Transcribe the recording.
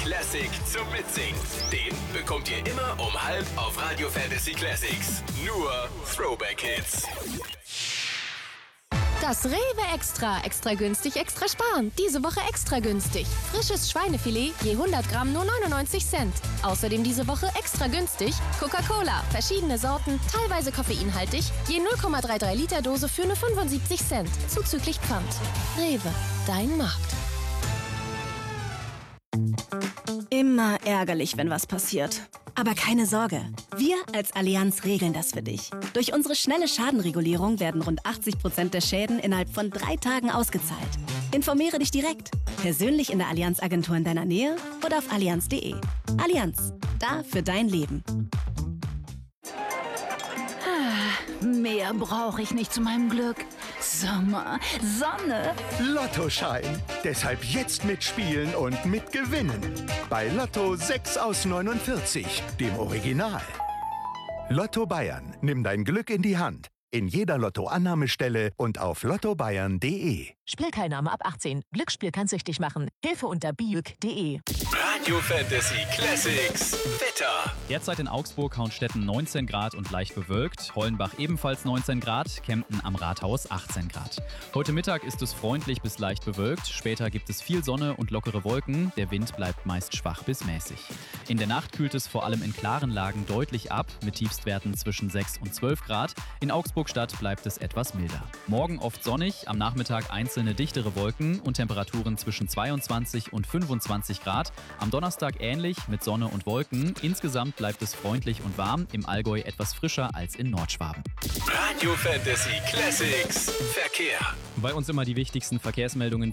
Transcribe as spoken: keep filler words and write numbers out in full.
Classic zum Mitsingen. Den bekommt ihr immer um halb auf Radio Fantasy Classics. Nur Throwback Hits. Das Rewe Extra. Extra günstig, extra sparen. Diese Woche extra günstig. Frisches Schweinefilet je hundert Gramm nur neunundneunzig Cent. Außerdem diese Woche extra günstig Coca-Cola. Verschiedene Sorten, teilweise koffeinhaltig. Je null Komma dreiunddreißig Liter Dose für nur fünfundsiebzig Cent. Zuzüglich Pfand. Rewe, dein Markt. Immer ärgerlich, wenn was passiert. Aber keine Sorge, wir als Allianz regeln das für dich. Durch unsere schnelle Schadenregulierung werden rund achtzig Prozent der Schäden innerhalb von drei Tagen ausgezahlt. Informiere dich direkt, persönlich in der Allianz-Agentur in deiner Nähe oder auf allianz punkt de. Allianz, da für dein Leben. Mehr brauche ich nicht zu meinem Glück. Sommer, Sonne. Lottoschein. Deshalb jetzt mitspielen und mitgewinnen. Bei Lotto sechs aus neunundvierzig, dem Original. Lotto Bayern. Nimm dein Glück in die Hand. In jeder Lotto-Annahmestelle und auf lotto bayern punkt de. Spielteilnahme ab achtzehn. Glücksspiel kann süchtig machen. Hilfe unter biuk punkt de. Radio Fantasy Classics Wetter. Derzeit in Augsburg, Hauenstetten neunzehn Grad und leicht bewölkt. Hollenbach ebenfalls neunzehn Grad. Kempten am Rathaus achtzehn Grad. Heute Mittag ist es freundlich bis leicht bewölkt. Später gibt es viel Sonne und lockere Wolken. Der Wind bleibt meist schwach bis mäßig. In der Nacht kühlt es vor allem in klaren Lagen deutlich ab, mit Tiefstwerten zwischen sechs und zwölf Grad. In Augsburg-Stadt bleibt es etwas milder. Morgen oft sonnig, am Nachmittag einzelne dichtere Wolken und Temperaturen zwischen zweiundzwanzig und fünfundzwanzig Grad. Am Donnerstag ähnlich mit Sonne und Wolken. Insgesamt bleibt es freundlich und warm, im Allgäu etwas frischer als in Nordschwaben. Radio Fantasy Classics Verkehr. Bei uns immer die wichtigsten Verkehrsmeldungen